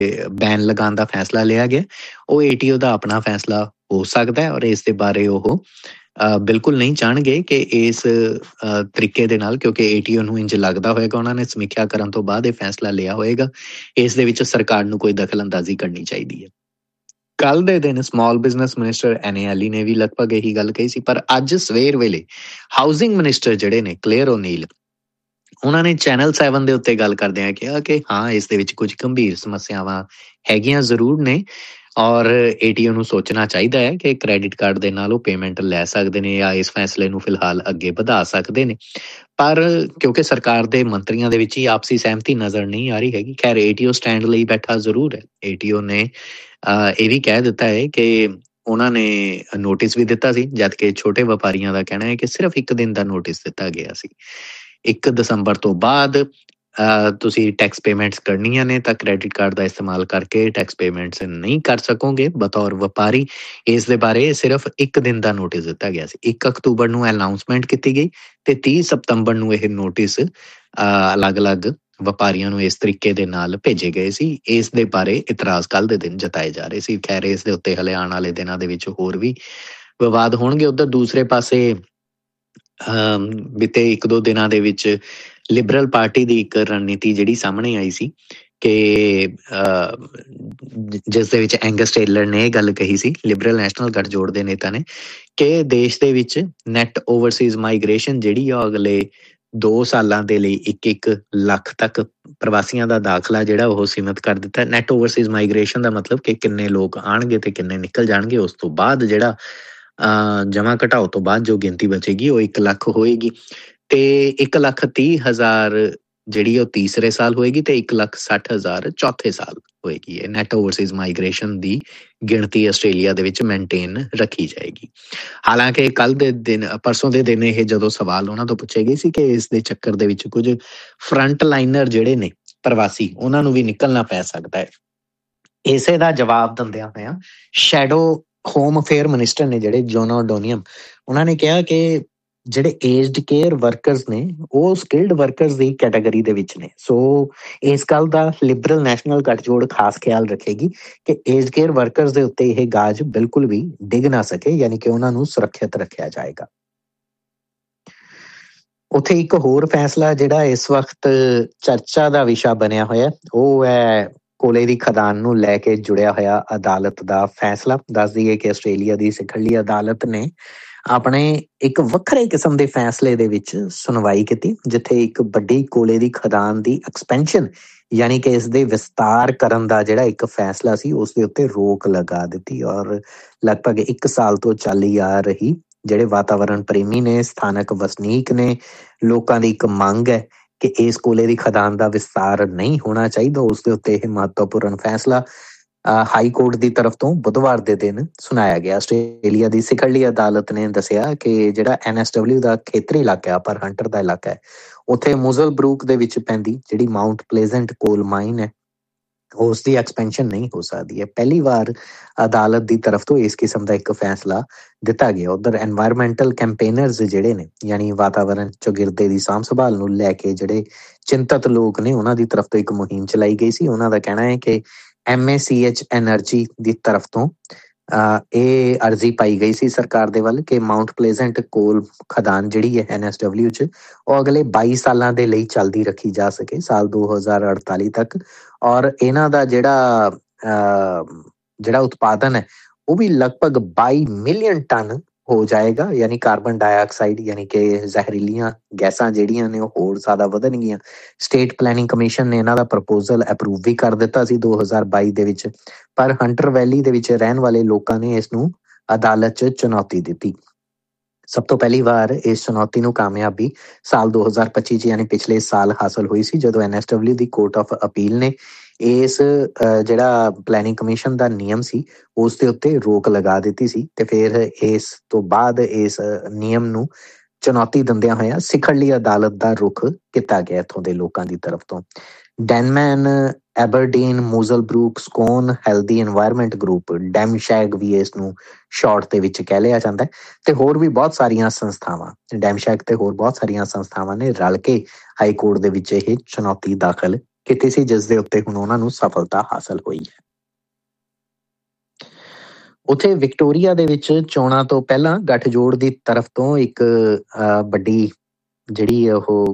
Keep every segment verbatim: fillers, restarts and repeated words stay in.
Ban ਲਗਾਉਣ ਦਾ ਫੈਸਲਾ ਲਿਆ ਗਿਆ, ਉਹ ਏਟੀਓ ਦਾ ਆਪਣਾ ਫੈਸਲਾ ਹੋ ਸਕਦਾ ਹੈ ਔਰ ਇਸ ਦੇ ਬਾਰੇ ਉਹ ਬਿਲਕੁਲ ਨਹੀਂ ਚਾਹਣਗੇ ਕਿ ਇਸ ਤਰੀਕੇ ਦੇ ਨਾਲ, ਕਿਉਂਕਿ ਏਟੀਓ ਨੂੰ ਇੰਝ ਲੱਗਦਾ ਹੋਏਗਾ ਉਹਨਾਂ ਨੇ ਸਮੀਖਿਆ ਕਰਨ ਤੋਂ ਬਾਅਦ ਇਹ ਫੈਸਲਾ ਲਿਆ ਹੋਏਗਾ, ਇਸ ਦੇ ਵਿੱਚ ਸਰਕਾਰ ਨੂੰ ਕੋਈ ਦਖਲ ਅੰਦਾਜ਼ੀ ਕਰਨੀ ਚਾਹੀਦੀ ਹੈ। ਕੱਲ ਦੇ ਦਿਨ ਸਮਾਲ ਬਿਜ਼ਨਸ ਮਿਨਿਸਟਰ ਐਨੇ ਐਲੀ ਨੇ ਵੀ ਲਗਭਗ ਇਹੀ ਗੱਲ ਕਹੀ ਸੀ, ਪਰ ਅੱਜ ਸਵੇਰ ਵੇਲੇ ਹਾਊਸਿੰਗ ਮਿਨਿਸਟਰ ਜਿਹੜੇ ਨੇ ਕਲੇਅਰ ਓਨੀਲ, ਉਹਨਾਂ ਨੇ ਚੈਨਲ ਸੈਵਨ ਦੇ ਉੱਤੇ ਗੱਲ ਕਰਦਿਆਂ ਕਿਹਾ ਕਿ ਹਾਂ ਇਸ ਦੇ ਵਿੱਚ ਕੁਝ ਗੰਭੀਰ ਸਮੱਸਿਆਵਾਂ ਹੈਗੀਆਂ ਜ਼ਰੂਰ ਨੇ ਔਰ ਏਟੀਓ ਨੂੰ ਸੋਚਣਾ ਚਾਹੀਦਾ ਹੈ ਕਿ ਕ੍ਰੈਡਿਟ ਕਾਰਡ ਦੇ ਨਾਲ ਉਹ ਪੇਮੈਂਟ ਲੈ ਸਕਦੇ ਨੇ ਜਾਂ ਇਸ ਫੈਸਲੇ ਨੂੰ ਫਿਲਹਾਲ ਅੱਗੇ ਵਧਾ ਸਕਦੇ ਨੇ, ਪਰ ਕਿਉਂਕਿ ਸਰਕਾਰ ਦੇ ਮੰਤਰੀਆਂ ਦੇ ਵਿੱਚ ਹੀ ਆਪਸੀ ਸਹਿਮਤੀ ਨਜ਼ਰ ਨਹੀਂ ਆ ਰਹੀ ਹੈਗੀ। ਖੈਰ ਏਟੀਓ ਸਟੈਂਡ ਲਈ ਬੈਠਾ ਜ਼ਰੂਰ ਹੈ। ਏਟੀਓ ਨੇ ਇਹ ਵੀ ਕਹਿ ਦਿੱਤਾ ਹੈ ਕਿ ਉਹਨਾਂ ਨੇ ਨੋਟਿਸ ਵੀ ਦਿੱਤਾ ਸੀ, ਜਦ ਕਿ ਛੋਟੇ ਵਪਾਰੀਆਂ ਦਾ ਕਹਿਣਾ ਹੈ ਕਿ ਸਿਰਫ ਇੱਕ ਦਿਨ ਦਾ ਨੋਟਿਸ ਦਿੱਤਾ ਗਿਆ ਸੀ। ਇੱਕ ਦਸੰਬਰ ਤੋਂ ਬਾਅਦ ਤੁਸੀਂ ਟੈਕਸ ਪੇਮੈਂਟਸ ਕਰਨੀਆਂ ਨੇ ਤਾਂ ਕ੍ਰੈਡਿਟ ਕਾਰਡ ਦਾ ਇਸਤੇਮਾਲ ਕਰਕੇ ਟੈਕਸ ਪੇਮੈਂਟਸ ਨਹੀਂ ਕਰ ਸਕੋਗੇ ਬਤੌਰ ਵਪਾਰੀ। ਇਸ ਦੇ ਬਾਰੇ ਸਿਰਫ ਇੱਕ ਦਿਨ ਦਾ ਨੋਟਿਸ ਦਿੱਤਾ ਗਿਆ ਸੀ। ਇੱਕ ਅਕਤੂਬਰ ਨੂੰ ਅਨਾਊਂਸਮੈਂਟ ਕੀਤੀ ਗਈ ਤੇ ਤੀਹ ਸਤੰਬਰ ਨੂੰ ਇਹ ਨੋਟਿਸ ਅਲੱਗ-ਅਲੱਗ ਵਪਾਰੀਆਂ ਨੂੰ ਇਸ ਤਰੀਕੇ ਦੇ ਨਾਲ ਭੇਜੇ ਗਏ ਸੀ। ਇਸ ਦੇ ਬਾਰੇ ਇਤਰਾਜ਼ ਕੱਲ੍ਹ ਦੇ ਦਿਨ ਜਤਾਏ ਜਾ ਰਹੇ ਸੀ। ਖੈਰ ਇਸ ਦੇ ਉੱਤੇ ਹਲੇ ਆਉਣ ਵਾਲੇ ਦਿਨਾਂ ਦੇ ਵਿੱਚ ਹੋਰ ਵੀ ਵਿਵਾਦ ਹੋਣਗੇ। ਉੱਧਰ ਦੂਸਰੇ ਪਾਸੇ ਬੀਤੇ ਇੱਕ ਦੋ ਦਿਨਾਂ ਦੇ ਵਿੱਚ ਲਿਬਰਲ ਪਾਰਟੀ ਦੀ ਇੱਕ ਰਣਨੀਤੀ ਜਿਹੜੀ ਸਾਹਮਣੇ ਆਈ ਸੀ ਕਿ ਜਿਸ ਦੇ ਵਿੱਚ ਐਂਗਸ ਟੇਲਰ ਨੇ ਇਹ ਗੱਲ ਕਹੀ ਸੀ, ਲਿਬਰਲ ਨੈਸ਼ਨਲ ਗੱਠਜੋੜ ਦੇ ਨੇਤਾ ਨੇ, ਕਿ ਦੇਸ਼ ਦੇ ਵਿੱਚ ਨੈਟ ਓਵਰਸੀਜ਼ ਮਾਈਗ੍ਰੇਸ਼ਨ ਜਿਹੜੀ ਆ ਅਗਲੇ ਦੋ ਸਾਲਾਂ ਦੇ ਲਈ ਇੱਕ ਇੱਕ ਲੱਖ ਤੱਕ ਪ੍ਰਵਾਸੀਆਂ ਦਾ ਦਾਖਲਾ ਜਿਹੜਾ ਉਹ ਸੀਮਿਤ ਕਰ ਦਿੱਤਾ। ਨੈਟ ਓਵਰਸੀਜ਼ ਮਾਈਗ੍ਰੇਸ਼ਨ ਦਾ ਮਤਲਬ ਕਿ ਕਿੰਨੇ ਲੋਕ ਆਉਣਗੇ ਤੇ ਕਿੰਨੇ ਨਿਕਲ ਜਾਣਗੇ, ਉਸ ਤੋਂ ਬਾਅਦ ਜਿਹੜਾ ਜਮ੍ਹਾਂ ਘਟਾਓ ਤੋਂ ਬਾਅਦ ਜੋ ਗਿਣਤੀ ਬਚੇਗੀ ਉਹ ਇੱਕ ਲੱਖ ਹੋਏਗੀ ਤੇ ਇੱਕ ਲੱਖ ਤੀਹ ਹਜ਼ਾਰ ਜਿਹੜੀ ਉਹ ਤੀਸਰੇ ਸਾਲ ਹੋਏਗੀ ਤੇ ਇੱਕ ਲੱਖ ਸੱਠ ਹਜ਼ਾਰ ਚੌਥੇ ਸਾਲ ਹੋਏਗੀ। ਇਹ ਨੈਟ ਓਵਰਸੀਜ਼ ਮਾਈਗ੍ਰੇਸ਼ਨ ਦੀ ਗਿਣਤੀ ਆਸਟ੍ਰੇਲੀਆ ਦੇ ਵਿੱਚ ਮੇਨਟੇਨ ਰੱਖੀ ਜਾਏਗੀ। ਹਾਲਾਂਕਿ ਕੱਲ੍ਹ ਦੇ ਦਿਨ ਪਰਸੋਂ ਦੇ ਦਿਨ ਇਹ ਜਦੋਂ ਸਵਾਲ ਉਹਨਾਂ ਤੋਂ ਪੁੱਛੇ ਗਏ ਸੀ ਕਿ ਇਸ ਦੇ ਚੱਕਰ ਦੇ ਵਿੱਚ ਕੁਝ ਫਰੰਟ ਲਾਈਨਰ ਜਿਹੜੇ ਨੇ ਪ੍ਰਵਾਸੀ ਉਹਨਾਂ ਨੂੰ ਵੀ ਨਿਕਲਣਾ ਪੈ ਸਕਦਾ ਹੈ, ਇਸੇ ਦਾ ਜਵਾਬ ਦਿੰਦਿਆਂ ਹੋਇਆਂ ਸ਼ੈਡੋ ਹੋਮ ਅਫੇਅਰ ਮਿਨਿਸਟਰ ਨੇ ਜਿਹੜੇ ਜੋਨ ਓਡੋਨੀਅਮ, ਉਹਨਾਂ ਨੇ ਕਿਹਾ ਕਿ ਜਿਹੜੇ ਏਜਡ ਕੇਅਰ ਵਰਕਰਸ ਨੇ ਉਹ ਸਕਿਲਡ ਵਰਕਰਸ ਦੀ ਕੈਟਾਗਰੀ ਦੇ ਵਿੱਚ ਨੇ। ਸੋ ਇਸ ਗੱਲ ਦਾ ਲਿਬਰਲ ਨੈਸ਼ਨਲ ਗੱਠਜੋੜ ਖਾਸ ਖਿਆਲ ਰੱਖੇਗੀ ਕਿ ਏਜਡ ਕੇਅਰ ਵਰਕਰਸ ਦੇ ਉੱਤੇ ਇਹ ਗਾਜ ਬਿਲਕੁਲ ਵੀ ਡਿੱਗ ਨਾ ਸਕੇ, ਯਾਨੀ ਕਿ ਉਹਨਾਂ ਨੂੰ ਸੁਰੱਖਿਅਤ ਰੱਖਿਆ ਜਾਏਗਾ। ਉੱਥੇ ਇੱਕ ਹੋਰ ਫੈਸਲਾ ਜਿਹੜਾ ਇਸ ਵਕਤ ਚਰਚਾ ਦਾ ਵਿਸ਼ਾ ਬਣਿਆ ਹੋਇਆ ਉਹ ਹੈ ਕੋਲੇ ਦੀ ਖਦਾਨ ਨੂੰ ਲੈ ਕੇ ਜੁੜਿਆ ਹੋਇਆ ਅਦਾਲਤ ਦਾ ਫੈਸਲਾ। ਦੱਸ ਦਈਏ ਕਿ ਆਸਟ੍ਰੇਲੀਆ ਦੀ ਸਿਖਰਲੀ ਅਦਾਲਤ ਨੇ ਆਪਣੇ ਇੱਕ ਵੱਖਰੇ ਕਿਸਮ ਦੇ ਫੈਸਲੇ ਦੇ ਵਿੱਚ ਸੁਣਵਾਈ ਕੀਤੀ, ਜਿੱਥੇ ਇੱਕ ਵੱਡੀ ਕੋਲੇ ਦੀ ਖਦਾਨ ਦੀ ਐਕਸਪੈਂਸ਼ਨ ਯਾਨੀ ਕਿ ਇਸ ਦੇ ਵਿਸਤਾਰ ਕਰਨ ਦਾ ਜਿਹੜਾ ਇੱਕ ਫੈਸਲਾ ਸੀ ਉਸ ਦੇ ਉੱਤੇ ਰੋਕ ਲਗਾ ਦਿੱਤੀ ਔਰ ਲਗਭਗ ਇੱਕ ਸਾਲ ਤੋਂ ਚੱਲੀ ਆ ਰਹੀ ਜਿਹੜੇ ਵਾਤਾਵਰਣ ਪ੍ਰੇਮੀ ਨੇ, ਸਥਾਨਕ ਵਸਨੀਕ ਨੇ, ਲੋਕਾਂ ਦੀ ਇੱਕ ਮੰਗ ਹੈ ਕਿ ਇਸ ਕੋਲੇ ਦੀ ਖਦਾਨ ਦਾ ਵਿਸਤਾਰ ਨਹੀਂ ਹੋਣਾ ਚਾਹੀਦਾ, ਉਸ ਦੇ ਉੱਤੇ ਇਹ ਮਹੱਤਵਪੂਰਨ ਫੈਸਲਾ ਹਾਈ ਕੋਰਟ ਦੀ ਤਰਫ ਤੋਂ ਬੁੱਧਵਾਰ ਦੇ ਦਿਨ ਸੁਣਾਇਆ ਗਿਆ। ਆਸਟ੍ਰੇਲੀਆ ਦੀ ਸਿਖਰਲੀ ਅਦਾਲਤ ਨੇ ਦੱਸਿਆ ਕਿ ਜਿਹੜਾ ਐਨ ਐਸ ਡਬਲਿਊ ਦਾ ਖੇਤਰੀ ਇਲਾਕਾ ਪਰ ਹੰਟਰ ਦਾ ਇਲਾਕਾ ਹੈ, ਉੱਥੇ ਮੁਜ਼ਲ ਬਰੂਕ ਦੇ ਵਿੱਚ ਪੈਂਦੀ ਜਿਹੜੀ ਮਾਊਂਟ ਪਲੇਜ਼ੈਂਟ ਕੋਲ ਮਾਈਨ ਹੈ ਉਸ ਦੀ ਐਕਸਪੈਂਸ਼ਨ ਨਹੀਂ ਹੋ ਸਕਦੀ ਹੈ। ਪਹਿਲੀ ਵਾਰ ਅਦਾਲਤ ਦੀ ਤਰਫ ਤੋਂ ਇਸ ਕਿਸਮ ਦਾ ਇੱਕ ਫੈਸਲਾ ਦਿੱਤਾ ਗਿਆ। ਉੱਧਰ ਐਨਵਾਇਰਮੈਂਟਲ ਕੈਂਪੇਨਰਸ ਜਿਹੜੇ ਨੇ ਯਾਨੀ ਵਾਤਾਵਰਣ ਚੌਗਿਰਦੇ ਦੀ ਸਾਂਭ ਸੰਭਾਲ ਨੂੰ ਲੈ ਕੇ ਜਿਹੜੇ ਚਿੰਤਤ ਲੋਕ ਨੇ ਉਹਨਾਂ ਦੀ ਤਰਫ ਤੋਂ ਇੱਕ ਮੁਹਿੰਮ ਚਲਾਈ ਗਈ ਸੀ। ਉਹਨਾਂ ਦਾ ਕਹਿਣਾ ਹੈ ਕਿ M A C H energy ਦੀ ਤਰਫ ਤੋਂ ਇਹ ਅਰਜ਼ੀ ਪਾਈ ਗਈ ਸੀ ਸਰਕਾਰ ਦੇ ਵੱਲ ਕਿ ਮਾਊਂਟ ਪਲੇਜ਼ੈਂਟ ਕੋਲ ਖਦਾਨ ਜਿਹੜੀ ਹੈ ਐਨ ਐਸ ਡਬਲਿਊ 'ਚ ਉਹ ਅਗਲੇ ਬਾਈ ਸਾਲਾਂ ਦੇ ਲਈ ਚੱਲਦੀ ਰੱਖੀ ਜਾ ਸਕੇ, ਸਾਲ ਦੋ ਹਜ਼ਾਰ ਅੜਤਾਲੀ ਤੱਕ, ਔਰ ਇਹਨਾਂ ਦਾ ਜਿਹੜਾ ਜਿਹੜਾ ਉਤਪਾਦਨ ਹੈ ਉਹ ਵੀ ਲਗਭਗ ਬਾਈ ਮਿਲੀਅਨ ਟਨ ਹੋ ਜਾਏਗਾ, ਯਾਨੀ ਕਾਰਬਨ ਡਾਈਆਕਸਾਈਡ ਯਾਨੀ ਕਿ ਜ਼ਹਿਰੀਲੀਆਂ ਗੈਸਾਂ ਜਿਹੜੀਆਂ ਨੇ ਉਹ ਹੋਰ ਜ਼ਿਆਦਾ ਵਧਣਗੀਆਂ। ਸਟੇਟ ਪਲੈਨਿੰਗ ਕਮਿਸ਼ਨ ਨੇ ਇਹਨਾਂ ਦਾ ਪ੍ਰਪੋਜ਼ਲ ਅਪਰੂਵ ਵੀ ਕਰ ਦਿੱਤਾ ਸੀ ਦੋ ਹਜ਼ਾਰ ਬਾਈ ਦੇ ਵਿੱਚ, ਪਰ ਹੰਟਰ ਵੈਲੀ ਦੇ ਵਿੱਚ ਰਹਿਣ ਵਾਲੇ ਲੋਕਾਂ ਨੇ ਇਸ ਨੂੰ ਅਦਾਲਤ 'ਚ ਚੁਣੌਤੀ ਦਿੱਤੀ। ਸਭ ਤੋਂ ਪਹਿਲੀ ਵਾਰ ਇਸ ਚੁਣੌਤੀ ਨੂੰ ਕਾਮਯਾਬੀ ਸਾਲ ਦੋ ਹਜ਼ਾਰ ਪੱਚੀ 'ਚ ਯਾਨੀ ਪਿਛਲੇ ਸਾਲ ਹਾਸਲ ਹੋਈ ਸੀ, ਜਦੋਂ N S W the court of appeal ਨੇ ਇਸ ਜਿਹੜਾ ਪਲੈਨਿੰਗ ਕਮਿਸ਼ਨ ਦਾ ਨਿਯਮ ਸੀ ਉਸ ਦੇ ਉੱਤੇ ਰੋਕ ਲਗਾ ਦਿੱਤੀ ਸੀ ਤੇ ਫਿਰ ਇਸ ਤੋਂ ਬਾਅਦ ਇਸ ਨਿਯਮ ਨੂੰ ਚੁਣੌਤੀ ਦਿੰਦਿਆਂ ਹੋਇਆਂ ਸਿਖਰਲੀ ਅਦਾਲਤ ਦਾ ਰੁਖ ਕੀਤਾ ਗਿਆ ਇੱਥੋਂ ਦੇ ਲੋਕਾਂ ਦੀ ਤਰਫ ਤੋਂ। ਡੈਨਮੈਨ, ਐਬਰਡੀਨ, ਮੂਜ਼ਲ ਬਰੂਕ, ਸਕੋਨ ਹੈਲਦੀ ਇਨਵਾਇਰਮੈਂਟ ਗਰੁੱਪ, ਡੈਮਸ਼ੈਗ ਵੀ ਇਸ ਨੂੰ ਸ਼ਾਰਟ ਦੇ ਵਿੱਚ ਕਹਿ ਲਿਆ ਜਾਂਦਾ ਹੈ, ਤੇ ਹੋਰ ਵੀ ਬਹੁਤ ਸਾਰੀਆਂ ਸੰਸਥਾਵਾਂ ਡੈਮਸ਼ੈਗ ਤੇ ਹੋਰ ਬਹੁਤ ਸਾਰੀਆਂ ਸੰਸਥਾਵਾਂ ਨੇ ਰਲ ਕੇ ਹਾਈ ਕੋਰਟ ਦੇ ਵਿੱਚ ਇਹ ਚੁਣੌਤੀ ਦਾਖਲ ਕੀਤੀ ਸੀ, ਜਿਸ ਦੇ ਉੱਤੇ ਹੁਣ ਉਹਨਾਂ ਨੂੰ ਸਫਲਤਾ ਹਾਸਲ ਹੋਈ ਹੈ। ਉੱਥੇ ਵਿਕਟੋਰੀਆ ਦੇ ਵਿੱਚ ਚੋਣਾਂ ਤੋਂ ਪਹਿਲਾਂ ਗੱਠਜੋੜ ਦੀ ਤਰਫ ਤੋਂ ਇੱਕ ਅਹ, ਵੱਡੀ ਜਿਹੜੀ ਉਹ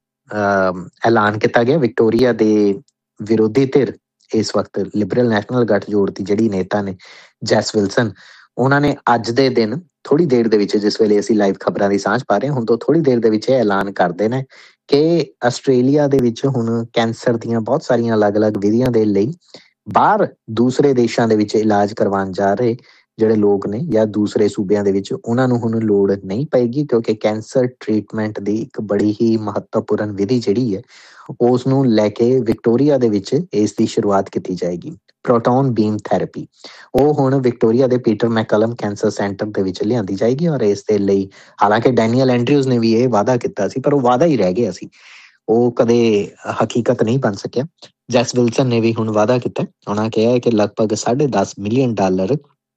ਅਹ, ਐਲਾਨ ਕੀਤਾ ਗਿਆ। ਵਿਕਟੋਰੀਆ ਦੇ ਵਿਰੋਧੀ ਧਿਰ ਇਸ ਵਕਤ ਲਿਬਰਲ ਨੈਸ਼ਨਲ ਗੱਠਜੋੜ ਦੀ ਜਿਹੜੀ ਨੇਤਾ ਨੇ ਜੈਸ ਵਿਲਸਨ, ਉਹਨਾਂ ਨੇ ਅੱਜ ਦੇ ਦਿਨ ਥੋੜੀ ਦੇਰ ਦੇ ਵਿੱਚ, ਜਿਸ ਵੇਲੇ ਅਸੀਂ ਲਾਈਵ ਖਬਰਾਂ ਦੀ ਸਾਂਝ ਪਾ ਰਹੇ ਹਾਂ, ਹੁਣ ਤੋਂ ਥੋੜੀ ਦੇਰ ਦੇ ਵਿੱਚ ਇਹ ਐਲਾਨ ਕਰਦੇ ਨੇ ਕਿ ਆਸਟ੍ਰੇਲੀਆ ਦੇ ਵਿੱਚ ਹੁਣ ਕੈਂਸਰ ਦੀਆਂ ਬਹੁਤ ਸਾਰੀਆਂ ਅਲੱਗ-ਅਲੱਗ ਵਿਧੀਆਂ ਦੇ ਲਈ ਬਾਹਰ ਦੂਸਰੇ ਦੇਸ਼ਾਂ ਦੇ ਵਿੱਚ ਇਲਾਜ ਕਰਵਾਉਣ ਜਾ ਰਹੇ ਜਿਹੜੇ ਲੋਕ ਨੇ ਜਾਂ ਦੂਸਰੇ ਸੂਬਿਆਂ ਦੇ ਵਿੱਚ, ਉਹਨਾਂ ਨੂੰ ਹੁਣ ਲੋੜ ਨਹੀਂ ਪਏਗੀ, ਕਿਉਂਕਿ ਕੈਂਸਰ ਟ੍ਰੀਟਮੈਂਟ ਦੀ ਇੱਕ ਬੜੀ ਹੀ ਮਹੱਤਵਪੂਰਨ ਵਿਧੀ ਜਿਹੜੀ ਹੈ ਉਸ ਨੂੰ ਲੈ ਕੇ ਵਿਕਟੋਰੀਆ ਦੇ ਵਿੱਚ ਇਸ ਦੀ ਸ਼ੁਰੂਆਤ ਕੀਤੀ ਜਾਏਗੀ। ਪ੍ਰੋਟੋਨ ਬੀਮ ਥੈਰੇਪੀ ਉਹ ਹੁਣ ਵਿਕਟੋਰੀਆ ਦੇ ਪੀਟਰ ਮੈਕਲਮ ਕੈਂਸਰ ਸੈਂਟਰ ਦੇ ਵਿੱਚ ਲਿਆਂਦੀ ਜਾਏਗੀ, ਔਰ ਇਸ ਦੇ ਲਈ ਹਾਲਾਂਕਿ ਡੈਨੀਅਲ ਐਂਡਰਿਊਜ਼ ਨੇ ਵੀ ਇਹ ਵਾਅਦਾ ਕੀਤਾ ਸੀ, ਪਰ ਉਹ ਵਾਅਦਾ ਹੀ ਰਹਿ ਗਿਆ ਸੀ, ਉਹ ਕਦੇ ਹਕੀਕਤ ਨਹੀਂ ਬਣ ਸਕਿਆ। ਜੈਸ ਵਿਲਸਨ ਨੇ ਵੀ ਹੁਣ ਵਾਅਦਾ ਕੀਤਾ, ਉਹਨਾਂ ਕਿਹਾ ਹੈ ਕਿ ਲਗਭਗ ਸਾਢੇ ਦਸ ਮਿਲੀਅਨ ਡਾਲਰ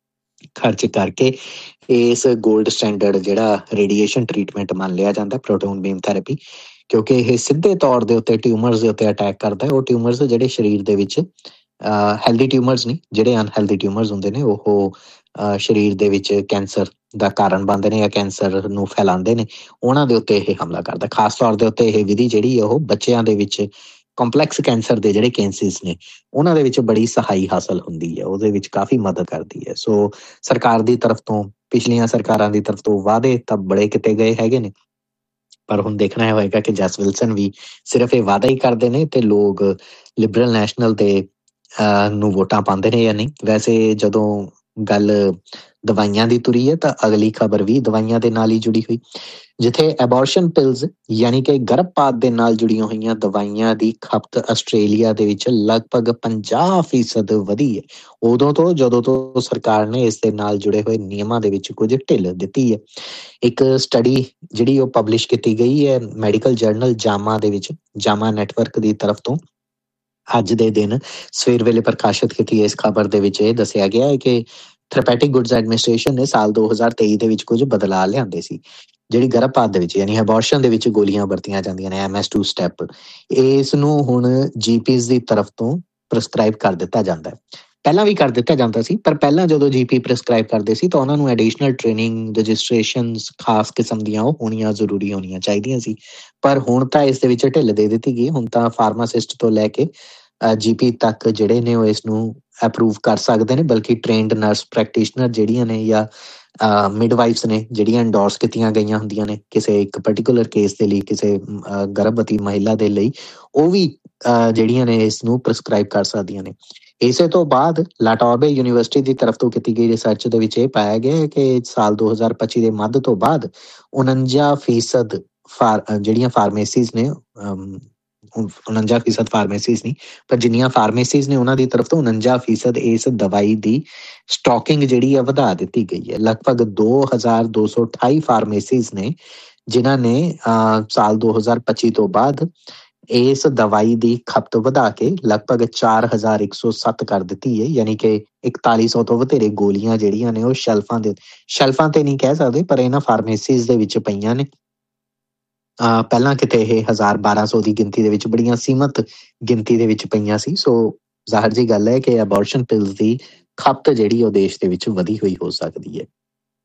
ਖਰਚ ਕਰਕੇ ਇਸ ਗੋਲਡ ਸਟੈਂਡਰਡ ਜਿਹੜਾ ਰੇਡੀਏਸ਼ਨ ਟ੍ਰੀਟਮੈਂਟ ਮੰਨ ਲਿਆ ਜਾਂਦਾ ਪ੍ਰੋਟੋਨ ਬੀਮ ਥੈਰੇਪੀ, ਕਿਉਂਕਿ ਇਹ ਸਿੱਧੇ ਤੌਰ ਦੇ ਉੱਤੇ ਟਿਊਮਰਸ ਦੇ ਉੱਤੇ ਅਟੈਕ ਕਰਦਾ ਹੈ। ਉਹ ਟਿਊਮਰਸ ਜਿਹੜੇ ਸਰੀਰ ਦੇ ਵਿੱਚ ਹੈਲਦੀ ਟਿਊਮਰਸ ਨਹੀਂ, ਜਿਹੜੇ ਅਨਹੈਲਦੀ ਟਿਊਮਰਸ ਹੁੰਦੇ ਨੇ ਉਹ ਸਰੀਰ ਦੇ ਵਿੱਚ ਕੈਂਸਰ ਦਾ ਕਾਰਨ ਬਣਦੇ ਨੇ ਜਾਂ ਕੈਂਸਰ ਨੂੰ ਫੈਲਾਉਂਦੇ ਨੇ, ਉਹਨਾਂ ਦੇ ਉੱਤੇ ਇਹ ਹਮਲਾ ਕਰਦਾ। ਖਾਸ ਤੌਰ ਦੇ ਉੱਤੇ ਇਹ ਵਿਧੀ ਜਿਹੜੀ ਉਹ ਬੱਚਿਆਂ ਦੇ ਵਿੱਚ ਕੰਪਲੈਕਸ ਕੈਂਸਰ ਦੇ ਜਿਹੜੇ ਕੇਸਿਸ ਨੇ ਉਹਨਾਂ ਦੇ ਵਿੱਚ ਬੜੀ ਸਹਾਈ ਹਾਸਲ ਹੁੰਦੀ ਹੈ, ਉਹਦੇ ਵਿੱਚ ਕਾਫੀ ਮਦਦ ਕਰਦੀ ਹੈ। ਸੋ ਸਰਕਾਰ ਦੀ ਤਰਫ ਤੋਂ, ਪਿਛਲੀਆਂ ਸਰਕਾਰਾਂ ਦੀ ਤਰਫ ਤੋਂ ਵਾਅਦੇ ਤਾਂ ਬੜੇ ਕੀਤੇ ਗਏ ਹੈਗੇ ਨੇ, ਪਰ ਹੁਣ ਦੇਖਣਾ ਹੋਏਗਾ ਕਿ ਜੈਸ ਵਿਲਸਨ ਵੀ ਸਿਰਫ ਇਹ ਵਾਅਦਾ ਹੀ ਕਰਦੇ ਨੇ ਤੇ ਲੋਕ ਲਿਬਰਲ ਨੈਸ਼ਨਲ ਤੇ ਨੂੰ ਵੋਟਾਂ ਪਾਉਂਦੇ ਨੇ ਜਾਂ ਨਹੀਂ। ਵੈਸੇ ਜਦੋਂ ਗੱਲ ਦਵਾਈਆਂ ਦੀ ਤੁਰੀ ਹੈ ਤਾਂ ਅਗਲੀ ਖਬਰ ਵੀ ਦਵਾਈਆਂ ਦੇ ਨਾਲ ਹੀ ਜੁੜੀ ਹੋਈ, ਜਿੱਥੇ ਐਬੋਰਸ਼ਨ ਪਿਲਸ ਯਾਨੀ ਕਿ ਗਰਭਪਾਤ ਦੇ ਨਾਲ ਜੁੜੀਆਂ ਹੋਈਆਂ ਦਵਾਈਆਂ ਦੀ ਖਪਤ ਆਸਟ੍ਰੇਲੀਆ ਦੇ ਵਿੱਚ ਲਗਭਗ ਪੰਜਾਹ ਫੀਸਦ ਵਧੀ ਹੈ, ਉਦੋਂ ਤੋਂ ਜਦੋਂ ਤੋਂ ਸਰਕਾਰ ਨੇ ਇਸ ਦੇ ਨਾਲ ਜੁੜੇ ਹੋਏ ਨਿਯਮਾਂ ਦੇ ਵਿੱਚ ਕੁਝ ਢਿੱਲ ਦਿੱਤੀ ਹੈ। ਇੱਕ ਸਟੱਡੀ ਜਿਹੜੀ ਉਹ ਪਬਲਿਸ਼ ਕੀਤੀ ਗਈ ਹੈ ਮੈਡੀਕਲ ਜਰਨਲ ਜਾਮਾ ਦੇ ਵਿੱਚ, ਜਾਮਾ ਨੈਟਵਰਕ ਦੀ ਤਰਫ ਤੋਂ ਅੱਜ ਦੇ ਦਿਨ ਸਵੇਰ ਵੇਲੇ ਪ੍ਰਕਾਸ਼ਿਤ ਕੀਤੀ ਇਸ ਖਬਰ ਦੇ ਵਿੱਚ ਇਹ ਦੱਸਿਆ ਗਿਆ ਹੈ ਕਿ ਥੈਰੇਪੈਟਿਕ ਗੁੱਡਸ ਐਡਮਿਨਿਸਟ੍ਰੇਸ਼ਨ ਨੇ ਸਾਲ ਦੋ ਹਜ਼ਾਰ ਤੇਈ ਦੇ ਵਿੱਚ ਕੁਝ ਬਦਲਾਅ ਲਿਆਂਦੇ ਸੀ, ਜਿਹੜੀ ਗਰਭਪਾਤ ਦੇ ਵਿੱਚ ਯਾਨੀ ਅਬੋਰਸ਼ਨ ਦੇ ਵਿੱਚ ਗੋਲੀਆਂ ਵਰਤੀਆਂ ਜਾਂਦੀਆਂ ਨੇ ਐਮ ਐਸ ਟੂ ਸਟੈਪ, ਇਸ ਨੂੰ ਹੁਣ ਜੀਪੀਜ਼ ਦੀ ਤਰਫ ਤੋਂ ਪ੍ਰਸਕ੍ਰਾਈਬ ਕਰ ਦਿੱਤਾ ਜਾਂਦਾ ਹੈ। ਪਹਿਲਾਂ ਵੀ ਕਰ ਦਿੱਤਾ ਜਾਂਦਾ ਸੀ, ਪਰ ਪਹਿਲਾਂ ਜਦੋਂ ਜੀਪੀ ਪ੍ਰਸਕ੍ਰਾਈਬ ਕਰਦੇ ਸੀ ਤਾਂ ਉਹਨਾਂ ਨੂੰ ਐਡੀਸ਼ਨਲ ਟ੍ਰੇਨਿੰਗ ਰਜਿਸਟ੍ਰੇਸ਼ਨਸ ਖਾਸ ਕਿਸਮ ਦੀਆਂ ਉਹ ਹੋਣੀਆਂ ਜ਼ਰੂਰੀ ਹੋਣੀਆਂ ਚਾਹੀਦੀਆਂ ਸੀ, ਪਰ ਹੁਣ ਤਾਂ ਇਸ ਦੇ ਵਿੱਚ ਢਿੱਲ ਦੇ ਦਿੱਤੀ ਗਈ। ਹੁਣ ਤਾਂ ਫਾਰਮਾਸਿਸਟ ਤੋਂ ਲੈ ਕੇ ਜੀਪੀ ਤੱਕ ਜਿਹੜੇ ਨੇ ਉਹ ਇਸ ਨੂੰ ਅਪਰੂਵ ਕਰ ਸਕਦੇ ਨੇ, ਬਲਕਿ ਟ੍ਰੇਨਡ ਨਰਸ ਪ੍ਰੈਕਟੀਸ਼ਨਰ ਜਿਹੜੀਆਂ ਨੇ ਜਾਂ ਮਿਡਵਾਈਫਸ ਨੇ ਜਿਹੜੀਆਂ ਇੰਡੋਰਸ ਕੀਤੀਆਂ ਗਈਆਂ ਹੁੰਦੀਆਂ ਨੇ ਕਿਸੇ ਇੱਕ ਪਰਟੀਕੂਲਰ ਕੇਸ ਦੇ ਲਈ, ਕਿਸੇ ਗਰਭਵਤੀ ਮਹਿਲਾ ਦੇ ਲਈ, ਉਹ ਵੀ ਜਿਹੜੀਆਂ ਨੇ ਇਸ ਨੂੰ ਪ੍ਰਸਕ੍ਰਾਈਬ ਕਰ ਸਕਦੀਆਂ ਨੇ। ਇਸੇ ਤੋਂ ਬਾਅਦ ਲਾਟੋਰਬੇ ਯੂਨੀਵਰਸਿਟੀ ਦੀ ਤਰਫ ਤੋਂ ਕੀਤੀ ਗਈ ਰਿਸਰਚ ਦੇ ਵਿੱਚ ਇਹ ਪਾਇਆ ਗਿਆ ਹੈ ਕਿ ਸਾਲ ਦੋ ਹਜ਼ਾਰ ਪੱਚੀ ਦੇ ਮੱਧ ਤੋਂ ਬਾਅਦ ਉਨੰਜਾ ਫੀਸਦ ਫਾਰ ਜਿਹੜੀਆਂ ਫਾਰਮੇਸੀਜ਼ ਨੇ, ਉਨੰਜਾ ਫੀਸਦ ਫਾਰਮੇਸੀਜ਼ ਨਹੀਂ ਪਰ ਜਿੰਨੀਆਂ ਫਾਰਮੇਸੀਜ਼ ਨੇ ਉਹਨਾਂ ਦੀ ਤਰਫ ਤੋਂ ਉਨੰਜਾ ਫੀਸਦ ਇਸ ਦਵਾਈ ਦੀ ਸਟਾਕਿੰਗ ਜਿਹੜੀ ਆ ਵਧਾ ਦਿੱਤੀ ਗਈ ਹੈ। ਲਗਭਗ ਦੋ ਹਜ਼ਾਰ ਦੋ ਸੌ ਅਠਾਈ ਫਾਰਮੇਸੀਜ਼ ਨੇ ਜਿਨ੍ਹਾਂ ਨੇ ਸਾਲ ਦੋ ਹਜ਼ਾਰ ਪੱਚੀ ਤੋਂ ਬਾਅਦ ਇਸ ਦਵਾਈ ਦੀ ਖਪਤ ਵਧਾ ਕੇ ਲਗਭਗ ਚਾਰ ਹਜ਼ਾਰ ਇੱਕ ਸੌ ਸੱਤ ਕਰ ਦਿੱਤੀ ਹੈ, ਯਾਨੀ ਕਿ ਇਕਤਾਲੀ ਸੌ ਤੋਂ ਵਧੇਰੇ ਗੋਲੀਆਂ ਜਿਹੜੀਆਂ ਨੇ ਉਹ ਸ਼ੈਲਫਾਂ ਦੇ ਸ਼ੈਲਫਾਂ ਤੇ ਨਹੀਂ ਕਹਿ ਸਕਦੇ ਪਰ ਇਹਨਾਂ ਫਾਰਮੇਸੀਜ਼ ਦੇ ਵਿੱਚ ਪਈਆਂ ਨੇ। ਅਹ ਪਹਿਲਾਂ ਕਿਤੇ ਇਹ ਹਜ਼ਾਰ ਬਾਰਾਂ ਸੌ ਦੀ ਗਿਣਤੀ ਦੇ ਵਿੱਚ ਬੜੀਆਂ ਸੀਮਤ ਗਿਣਤੀ ਦੇ ਵਿੱਚ ਪਈਆਂ ਸੀ। ਸੋ ਜ਼ਾਹਰ ਜੀ ਗੱਲ ਹੈ ਕਿ ਅਬੋਰਸ਼ਨ ਪਿਲਸ ਦੀ ਖਪਤ ਜਿਹੜੀ ਉਹ ਦੇਸ਼ ਦੇ ਵਿੱਚ ਵਧੀ ਹੋਈ ਹੋ ਸਕਦੀ ਹੈ।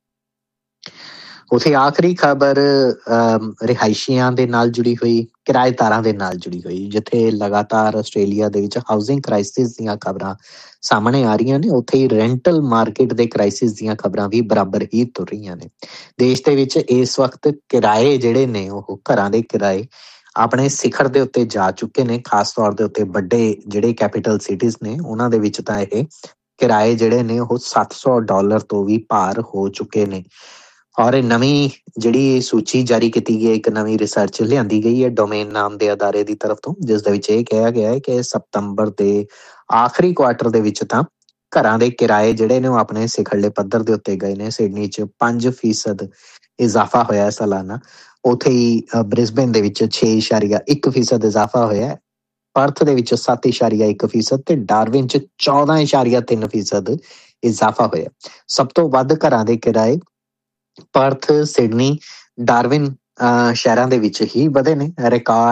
ਉਥੇ ਆਖਰੀ ਖਬਰ ਰਿਹਾਇਸ਼ੀਆਂ ਦੇ ਨਾਲ ਜੁੜੀ ਹੋਈ, ਕਿਰਾਏਦਾਰਾਂ ਦੇ ਨਾਲ ਜੁੜੀ ਹੋਈ, ਜਿੱਥੇ ਲਗਾਤਾਰ ਆਸਟ੍ਰੇਲੀਆ ਦੇ ਵਿੱਚ ਹਾਊਸਿੰਗ ਕ੍ਰਾਈਸਿਸ ਦੀਆਂ ਖਬਰਾਂ ਸਾਹਮਣੇ ਆ ਰਹੀਆਂ ਨੇ, ਉੱਥੇ ਹੀ ਰੈਂਟਲ ਮਾਰਕੀਟ ਦੇ ਕ੍ਰਾਈਸਿਸ ਦੀਆਂ ਖਬਰਾਂ ਵੀ ਬਰਾਬਰ ਹੀ ਤੁਰ ਰਹੀਆਂ ਨੇ। ਦੇਸ਼ ਦੇ ਵਿੱਚ ਇਸ ਵਕਤ ਕਿਰਾਏ ਜਿਹੜੇ ਨੇ ਉਹ ਘਰਾਂ ਦੇ ਕਿਰਾਏ ਆਪਣੇ ਸਿਖਰ ਦੇ ਉੱਤੇ ਜਾ ਚੁੱਕੇ ਨੇ, ਖਾਸ ਤੌਰ ਦੇ ਉੱਤੇ ਵੱਡੇ ਜਿਹੜੇ ਕੈਪੀਟਲ ਸਿਟੀਜ਼ ਨੇ ਉਹਨਾਂ ਦੇ ਵਿੱਚ ਤਾਂ ਇਹ ਕਿਰਾਏ ਜਿਹੜੇ ਨੇ ਉਹ ਸੱਤ ਸੌ ਡਾਲਰ ਤੋਂ ਵੀ ਪਾਰ ਹੋ ਚੁੱਕੇ ਨੇ। ਔਰ ਇਹ ਨਵੀਂ ਜਿਹੜੀ ਸੂਚੀ ਜਾਰੀ ਕੀਤੀ ਗਈ ਹੈ, ਇੱਕ ਨਵੀਂ ਰਿਸਰਚ ਲਿਆਂਦੀ ਗਈ ਹੈ ਡੋਮੇਨ ਨਾਮ ਦੇ ਅਦਾਰੇ ਦੀ ਤਰਫ ਤੋਂ, ਜਿਸ ਦੇ ਵਿੱਚ ਇਹ ਕਿਹਾ ਗਿਆ ਹੈ ਕਿ ਸਤੰਬਰ ਦੇ ਆਖਰੀ ਕੁਆਟਰ ਦੇ ਵਿੱਚ ਤਾਂ ਘਰਾਂ ਦੇ ਕਿਰਾਏ ਜਿਹੜੇ ਨੇ ਉਹ ਆਪਣੇ ਸਿਖਰਲੇ ਪੱਧਰ ਦੇ ਉੱਤੇ ਗਏ ਨੇ। ਸਿਡਨੀ ਚ ਪੰਜ ਫੀਸਦ ਇਜ਼ਾਫਾ ਹੋਇਆ ਸਾਲਾਨਾ, ਉੱਥੇ ਹੀ ਬ੍ਰਿਸਬੇਨ ਦੇ ਵਿੱਚ ਛੇ ਇਸ਼ਾਰੀਆ ਇੱਕ ਫੀਸਦ ਇਜ਼ਾਫਾ ਹੋਇਆ, ਪਰਥ ਦੇ ਵਿੱਚ ਸੱਤ ਇਸ਼ਾਰੀਆ ਇੱਕ ਫੀਸਦ ਤੇ ਡਾਰਵਿਨ ਚ ਚੌਦਾਂ ਇਸ਼ਾਰੀਆ ਤਿੰਨ ਫੀਸਦ ਇਜ਼ਾਫਾ ਹੋਇਆ। ਸਭ ਤੋਂ ਵੱਧ ਘਰਾਂ ਦੇ ਕਿਰਾਏ ਪਰਥ, ਸਿਡਨੀ, ਡਾਰਵਿਨ ਸ਼ਹਿਰਾਂ ਦੇ ਵਿੱਚ ਹੀ ਵਧੇ ਨੇ। ਰਿਕਾਰਡ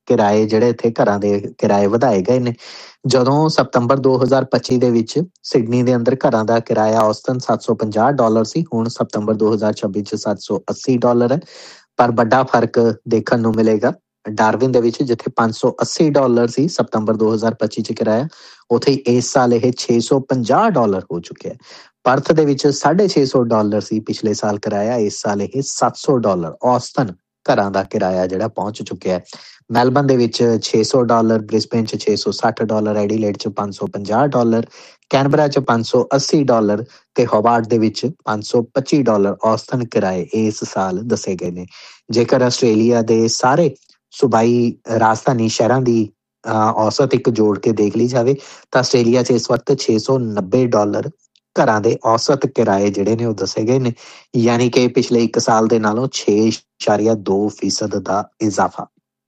ਕਿਰਾਏ ਜਿਹੜੇ ਇੱਥੇ ਘਰਾਂ ਦੇ ਕਿਰਾਏ ਵਧਾਏ ਗਏ ਨੇ। ਜਦੋਂ ਸਤੰਬਰ ਦੋ ਹਜ਼ਾਰ ਪੱਚੀ ਦੇ ਵਿੱਚ ਸਿਡਨੀ ਦੇ ਅੰਦਰ ਘਰਾਂ ਦਾ ਕਿਰਾਇਆ ਔਸਤਨ ਸੱਤ ਸੌ ਪੰਜਾਹ ਡਾਲਰ ਸੀ, ਹੁਣ ਸਤੰਬਰ ਦੋ ਹਜ਼ਾਰ ਛੱਬੀ 'ਚ ਸੱਤ ਸੌ ਅੱਸੀ ਡਾਲਰ ਹੈ। ਪਰ ਵੱਡਾ ਫਰਕ ਦੇਖਣ ਨੂੰ ਮਿਲੇਗਾ ਡਾਰਵਿਨ ਦੇ ਵਿੱਚ, ਜਿੱਥੇ ਪੰਜ ਸੌ ਅੱਸੀ ਡਾਲਰ ਸੀ ਸਤੰਬਰ ਦੋ ਹਜ਼ਾਰ ਪੱਚੀ 'ਚ ਕਿਰਾਇਆ, ਉੱਥੇ ਇਸ ਸਾਲ ਇਹ ਛੇ ਸੌ ਪੰਜਾਹ ਡਾਲਰ ਹੋ ਚੁੱਕਿਆ। ਪਰਥ ਦੇ ਵਿੱਚ ਸਾਢੇ ਛੇ ਸੌ ਡਾਲਰ ਸੀ ਪਿਛਲੇ ਸਾਲ ਕਿਰਾਇਆ, ਇਸ ਸਾਲ ਇਹ ਸੱਤ ਸੌ ਡਾਲਰ ਔਸਤਨ ਘਰਾਂ ਦਾ ਕਿਰਾਇਆ ਜਿਹੜਾ ਪਹੁੰਚ ਚੁੱਕਿਆ ਹੈ। ਮੈਲਬਨ ਦੇ ਵਿੱਚ ਛੇ ਸੌ ਡਾਲਰ, ਬ੍ਰਿਸਬੇਨ 'ਚ ਛੇ ਸੌ ਸੱਠ ਡਾਲਰ, ਐਡੀਲੇਡ 'ਚ ਪੰਜ ਸੌ ਪੰਜਾਹ ਡਾਲਰ, ਕੈਨਬਰਾ 'ਚ ਪੰਜ ਸੌ ਅੱਸੀ ਡਾਲਰ ਤੇ ਹੋਬਾਰਟ ਦੇ ਵਿੱਚ ਪੰਜ ਸੌ ਪੱਚੀ ਡਾਲਰ ਔਸਤਨ ਕਿਰਾਏ ਇਸ ਸਾਲ ਦੱਸੇ ਗਏ ਨੇ। ਜੇਕਰ ਆਸਟ੍ਰੇਲੀਆ ਦੇ ਸਾਰੇ ਸੂਬਾਈ ਰਾਜਧਾਨੀ ਸ਼ਹਿਰਾਂ ਦੀ ਅਹ, ਔਸਤ ਇੱਕ ਜੋੜ ਕੇ ਦੇਖ ਲਈ ਜਾਵੇ ਤਾਂ ਆਸਟ੍ਰੇਲੀਆ 'ਚ ਇਸ ਵਕਤ ਛੇ ਸੌ ਨੱਬੇ ਡਾਲਰ ਘਰਾਂ ਦੇ ਔਸਤ ਕਿਰਾਏ ਜਿਹੜੇ ਨੇ ਉਹ ਦੱਸੇ ਗਏ ਨੇ, ਯਾਨੀ ਕਿ ਪਿਛਲੇ ਇੱਕ ਸਾਲ ਦੇ ਨਾਲੋਂ ਛੇ ਇਸ਼ਾਰੀਆ ਦੋ ਫੀਸਦ ਦਾ ਇਜ਼ਾਫਾ।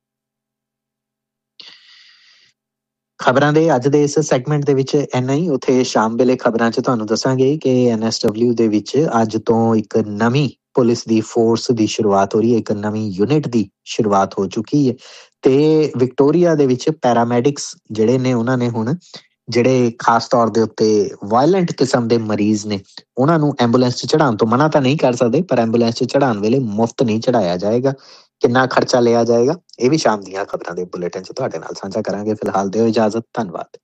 ਖਬਰਾਂ ਦੇ ਅੱਜ ਦੇ ਇਸ ਸੈਗਮੈਂਟ ਦੇ ਵਿੱਚ ਇੰਨਾ ਹੀ। ਉੱਥੇ ਸ਼ਾਮ ਵੇਲੇ ਖਬਰਾਂ 'ਚ ਤੁਹਾਨੂੰ ਦੱਸਾਂਗੇ ਕਿ ਐਨ ਐਸ ਡਬਲਿਊ ਦੇ ਵਿੱਚ ਅੱਜ ਤੋਂ ਇੱਕ ਨਵੀਂ ਪੁਲਿਸ ਦੀ ਫੋਰਸ ਦੀ ਸ਼ੁਰੂਆਤ ਹੋ ਰਹੀ ਹੈ, ਇੱਕ ਨਵੀਂ ਯੂਨਿਟ ਦੀ ਸ਼ੁਰੂਆਤ ਹੋ ਚੁੱਕੀ ਹੈ। ਤੇ ਵਿਕਟੋਰੀਆ ਦੇ ਵਿੱਚ ਪੈਰਾਮੈਡਿਕਸ ਜਿਹੜੇ ਨੇ ਉਹਨਾਂ ਨੇ ਹੁਣ ਜਿਹੜੇ ਖਾਸ ਤੌਰ ਦੇ ਉੱਤੇ ਵਾਇਲੈਂਟ ਕਿਸਮ ਦੇ ਮਰੀਜ਼ ਨੇ ਉਹਨਾਂ ਨੂੰ ਐਂਬੂਲੈਂਸ 'ਚ ਚੜ੍ਹਾਉਣ ਤੋਂ ਮਨਾ ਤਾਂ ਨਹੀਂ ਕਰ ਸਕਦੇ, ਪਰ ਐਂਬੂਲੈਂਸ 'ਚ ਚੜ੍ਹਾਉਣ ਵੇਲੇ ਮੁਫਤ ਨਹੀਂ ਚੜ੍ਹਾਇਆ ਜਾਏਗਾ। ਕਿੰਨਾ ਖਰਚਾ ਲਿਆ ਜਾਏਗਾ ਇਹ ਵੀ ਸ਼ਾਮ ਦੀਆਂ ਖਬਰਾਂ ਦੇ ਬੁਲੇਟਿਨ 'ਚ ਤੁਹਾਡੇ ਨਾਲ ਸਾਂਝਾ ਕਰਾਂਗੇ। ਫਿਲਹਾਲ ਦਿਓ ਇਜਾਜ਼ਤ, ਧੰਨਵਾਦ।